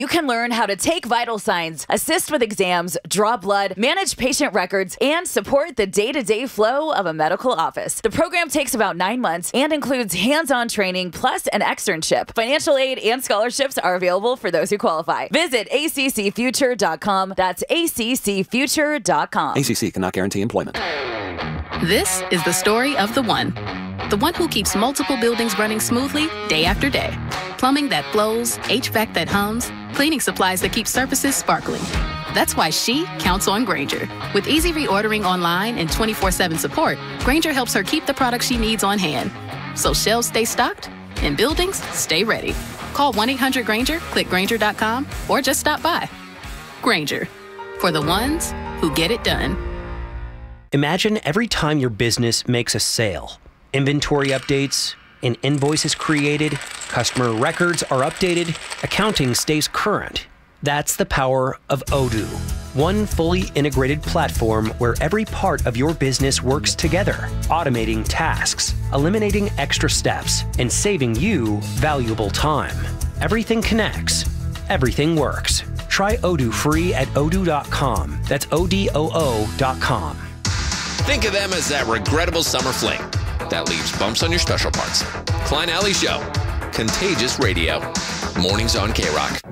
You can learn how to take vital signs, assist with exams, draw blood, manage patient records, and support the day-to-day flow of a medical office. The program takes about 9 months and includes hands-on training plus an externship. Financial aid and scholarships are available for those who qualify. Visit accfuture.com. That's accfuture.com. ACC cannot guarantee employment. This is the story of the one. The one who keeps multiple buildings running smoothly day after day. Plumbing that flows, HVAC that hums, cleaning supplies that keep surfaces sparkling. That's why she counts on Grainger. With easy reordering online and 24/7 support, Grainger helps her keep the products she needs on hand. So shelves stay stocked and buildings stay ready. Call 1-800-GRAINGER, click Grainger.com, or just stop by. Grainger, for the ones who get it done. Imagine every time your business makes a sale. Inventory updates, an invoice is created, customer records are updated, accounting stays current. That's the power of Odoo. One fully integrated platform where every part of your business works together, automating tasks, eliminating extra steps, and saving you valuable time. Everything connects. Everything works. Try Odoo free at odoo.com. That's ODOO.com. Think of them as that regrettable summer fling that leaves bumps on your special parts. Klein Alley Show. Contagious Radio. Mornings on K-Rock.